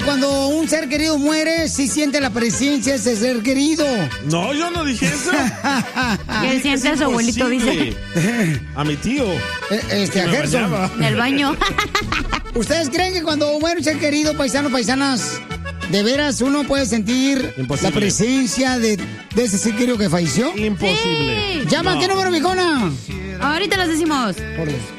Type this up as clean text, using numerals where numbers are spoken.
Cuando un ser querido muere, sí siente la presencia de ese ser querido. No, yo no dije eso. Y él siente a su abuelito, dice. A mi tío. A Gerson. En el baño. ¿Ustedes creen que cuando muere un ser querido, paisanos, paisanas, de veras uno puede sentir la presencia de ese ser querido que falleció? Imposible. Sí. Llama, ¿qué número, mijona? Ahorita los decimos. Por eso.